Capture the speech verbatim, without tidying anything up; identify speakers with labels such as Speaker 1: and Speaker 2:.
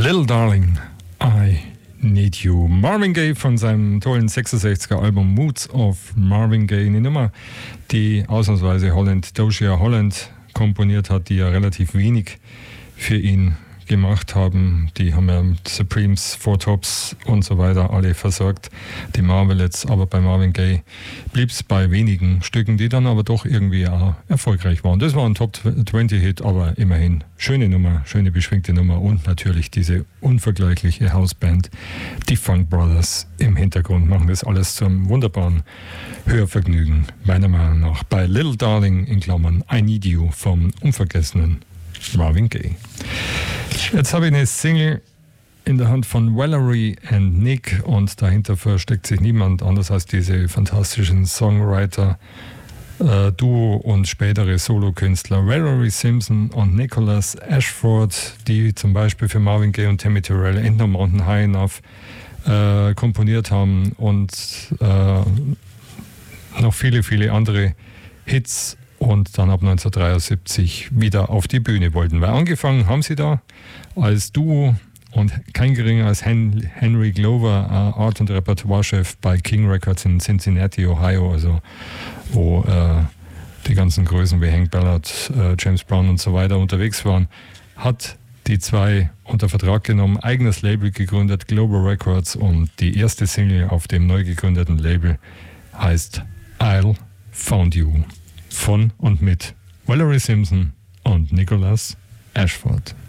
Speaker 1: Little Darling, I Need You. Marvin Gaye von seinem tollen sechsundsechziger Album Moods of Marvin Gaye. Eine Nummer, die ausnahmsweise Holland, Doja Holland komponiert hat, die ja relativ wenig für ihn gemacht haben. Die haben ja Supremes, Four Tops und so weiter alle versorgt, die Marvelettes, aber bei Marvin Gaye blieb es bei wenigen Stücken, die dann aber doch irgendwie auch erfolgreich waren. Das war ein Top zwanzig Hit, aber immerhin schöne Nummer, schöne beschwingte Nummer und natürlich diese unvergleichliche Hausband, die Funk Brothers im Hintergrund, machen das alles zum wunderbaren Hörvergnügen, meiner Meinung nach, bei Little Darling in Klammern I Need You vom unvergessenen Marvin Gaye. Jetzt habe ich eine Single in der Hand von Valerie and Nick und dahinter versteckt sich niemand anders als diese fantastischen Songwriter, äh, Duo und spätere Solokünstler Valerie Simpson und Nicholas Ashford, die zum Beispiel für Marvin Gaye und Tammy Terrell Ain't No Mountain High Enough äh, komponiert haben und äh, noch viele, viele andere Hits und dann ab neunzehnhundertdreiundsiebzig wieder auf die Bühne wollten. Weil angefangen haben sie da als Duo und kein geringer als Hen- Henry Glover, äh, Art- und Repertoire-Chef bei King Records in Cincinnati, Ohio, also wo äh, die ganzen Größen wie Hank Ballard, äh, James Brown und so weiter unterwegs waren, hat die zwei unter Vertrag genommen, eigenes Label gegründet, Global Records, und die erste Single auf dem neu gegründeten Label heißt I'll Found You. Von und mit Valerie Simpson und Nicholas Ashford.